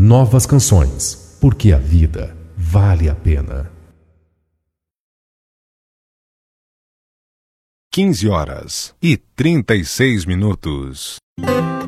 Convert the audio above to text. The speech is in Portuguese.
novas canções, porque a vida vale a pena. 15h36.